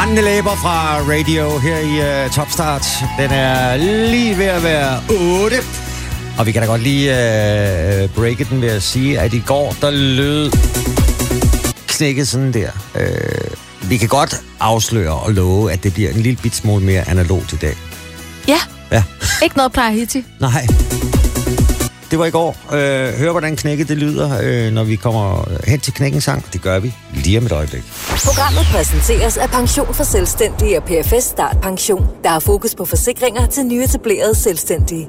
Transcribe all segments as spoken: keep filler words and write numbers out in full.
Brændende læber fra Radio her i uh, Topstart. Den er lige ved at være otte. Og vi kan da godt lige uh, breake den ved at sige, at i går, der lød knækket sådan der. Uh, vi kan godt afsløre og love, at det bliver en lille bit smule mere analogt i dag. Ja. Ja. Ikke noget plejer hittigt. Nej. Det var i går. Øh, hør, hvordan knækket det lyder, øh, når vi kommer hen til knækkens sang. Det gør vi lige om et øjeblik. Programmet præsenteres af Pension for Selvstændige og P F S Start Pension, der har fokus på forsikringer til nyetablerede selvstændige.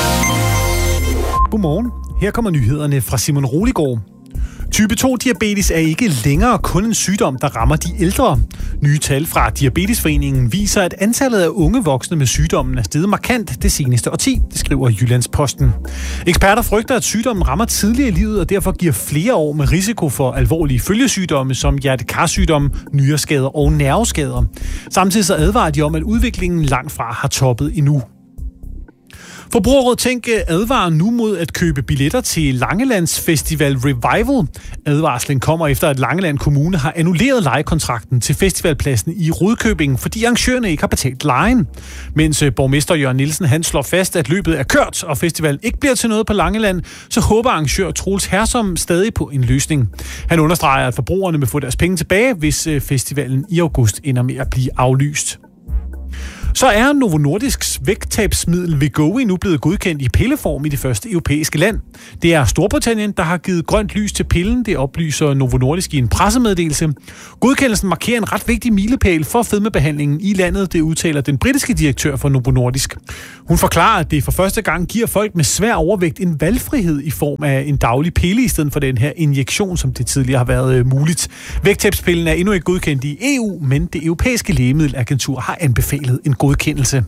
Godmorgen. Her kommer nyhederne fra Simon Roligård. Type to-diabetes er ikke længere kun en sygdom, der rammer de ældre. Nye tal fra Diabetesforeningen viser, at antallet af unge voksne med sygdommen er steget markant det seneste årti, det skriver Jyllandsposten. Eksperter frygter, at sygdommen rammer tidligere i livet og derfor giver flere år med risiko for alvorlige følgesygdomme som hjertekarsygdomme, nyreskader og nerveskader. Samtidig så advarer de om, at udviklingen langt fra har toppet endnu. Forbrugerrådet Tænk advarer nu mod at købe billetter til Langelands Festival Revival. Advarslen kommer efter, at Langeland Kommune har annulleret lejekontrakten til festivalpladsen i Rudkøbing, fordi arrangørerne ikke har betalt lejen. Mens borgmester Jørgen Nielsen han slår fast, at løbet er kørt, og festivalen ikke bliver til noget på Langeland, så håber arrangør Troels Hersom stadig på en løsning. Han understreger, at forbrugerne vil få deres penge tilbage, hvis festivalen i august ender med at blive aflyst. Så er Novo Nordisks vægttabsmiddel Wegovy nu blevet godkendt i pilleform i det første europæiske land. Det er Storbritannien, der har givet grønt lys til pillen, det oplyser Novo Nordisk i en pressemeddelelse. Godkendelsen markerer en ret vigtig milepæl for fedmebehandlingen i landet, det udtaler den britiske direktør for Novo Nordisk. Hun forklarer, at det for første gang giver folk med svær overvægt en valgfrihed i form af en daglig pille i stedet for den her injektion, som det tidligere har været muligt. Vægttabspillen er endnu ikke godkendt i E U, men det europæiske lægemiddelagentur har anbefalet en godkendelse.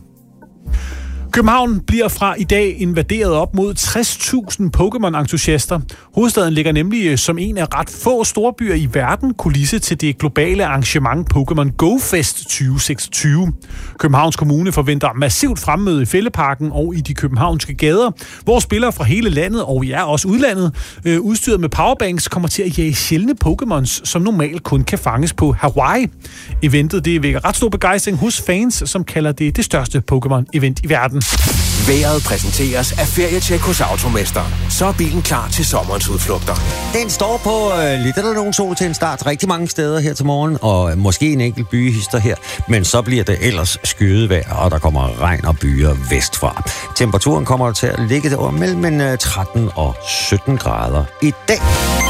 København bliver fra i dag invaderet op mod tres tusind Pokémon-entusiaster. Hovedstaden ligger nemlig som en af ret få storbyer i verden kulisse til det globale arrangement Pokémon Go Fest tyve seksogtyve. Københavns Kommune forventer massivt fremmøde i Fælleparken og i de københavnske gader, hvor spillere fra hele landet og ja, også udlandet, øh, udstyret med powerbanks, kommer til at jage sjældne Pokémons, som normalt kun kan fanges på Hawaii. Eventet det vækker ret stor begejstring hos fans, som kalder det det største Pokémon-event i verden. Vejret præsenteres af Ferietjek hos Automester. Så er bilen klar til sommerens udflugter. Den står på øh, lidt eller nogen sol til en start rigtig mange steder her til morgen, og måske en enkelt byhister her, men så bliver det ellers skyet vejr, og der kommer regn og byer vestfra. Temperaturen kommer til at ligge der mellem tretten og sytten grader i dag.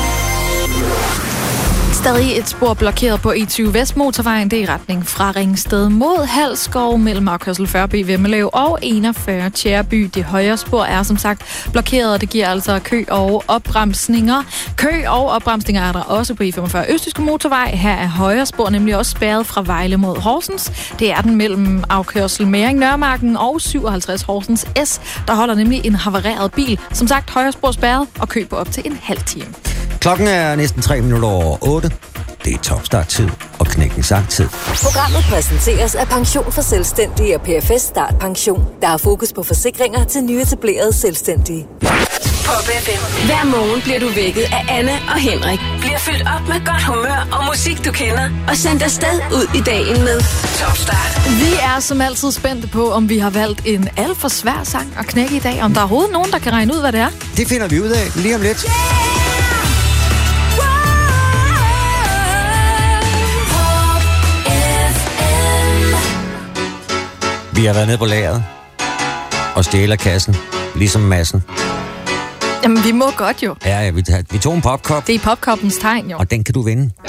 Stadig et spor blokeret på E tyve Vestmotorvejen. Det er i retning fra Ringsted mod Halskov mellem afkørsel fyrre B Vemmelev og enogfyrre Tjærby. Det højre spor er som sagt blokeret, og det giver altså kø og opbremsninger. Kø og opbremsninger er der også på E femogfyrre Østjyske Motorvej. Her er højre spor nemlig også spærret fra Vejle mod Horsens. Det er den mellem afkørsel Mæring Nørmarken og syvoghalvtreds Horsens S. Der holder nemlig en havareret bil. Som sagt højre spor spærret og kø på op til en halv time. Klokken er næsten tre minutter over otte. Det er Topstart-tid og knækkens sang-tid. Programmet præsenteres af Pension for Selvstændige og P F S Start Pension, der har fokus på forsikringer til nyetablerede selvstændige. Pop F M. Hver morgen bliver du vækket af Anna og Henrik. Bliver fyldt op med godt humør og musik, du kender. Og sendt afsted ud i dagen med Topstart. Vi er som altid spændte på, om vi har valgt en alt for svær sang at knække i dag. Om der er overhovedet nogen, der kan regne ud, hvad det er. Det finder vi ud af lige om lidt. Vi har været nede på lageret og stjæler kassen, ligesom massen. Jamen, vi må godt jo. Ja, ja vi, vi tog en popkop. Det er popkoppens tegn, jo. Og den kan du vinde.